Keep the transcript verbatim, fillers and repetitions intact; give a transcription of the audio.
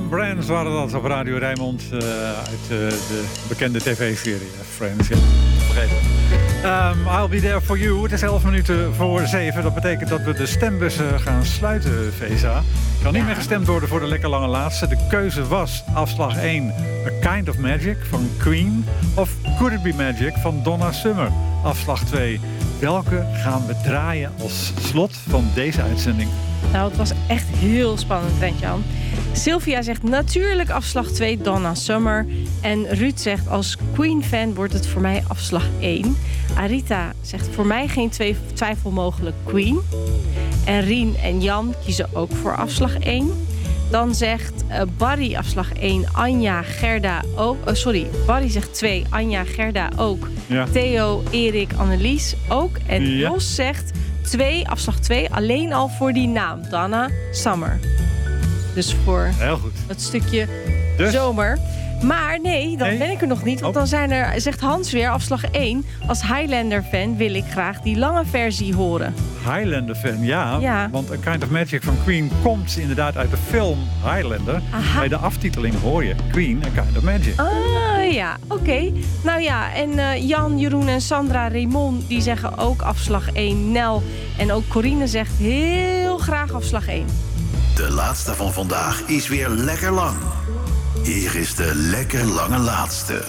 Marlon Brands waren dat op Radio Rijnmond. Uh, uit uh, de bekende tv-serie uh, Friends. Ja, vergeten. Um, I'll be there for you. Het is elf minuten voor zeven. Dat betekent dat we de stembussen gaan sluiten, Vesa. Kan niet ja. meer gestemd worden voor de lekker lange laatste. De keuze was afslag één, A Kind of Magic van Queen. Of Could It Be Magic van Donna Summer. Afslag twee. Welke gaan we draaien als slot van deze uitzending? Nou, het was echt heel spannend, Rentjan. Sylvia zegt natuurlijk afslag twee, Donna Summer. En Ruud zegt als Queen-fan wordt het voor mij afslag één. Arita zegt voor mij geen twijfel mogelijk Queen. En Rien en Jan kiezen ook voor afslag één. Dan zegt uh, Barry afslag één, Anja, Gerda ook. Oh, sorry, Barry zegt twee, Anja, Gerda ook. Ja. Theo, Erik, Annelies ook. En ja. Jos zegt twee, afslag twee, alleen al voor die naam. Donna Summer. Dus voor heel goed. Het stukje dus? zomer. Maar nee, dan nee? ben ik er nog niet. Want dan zijn er, zegt Hans weer, afslag één. Als Highlander-fan wil ik graag die lange versie horen. Highlander-fan, ja, ja. Want A Kind of Magic van Queen komt inderdaad uit de film Highlander. Aha. Bij de aftiteling hoor je Queen, A Kind of Magic. Ah, ja, oké. Okay. Nou ja, en uh, Jan, Jeroen en Sandra, Raymond, die zeggen ook afslag één. Nel en ook Corine zegt heel graag afslag één. De laatste van vandaag is weer lekker lang. Hier is de lekker lange laatste.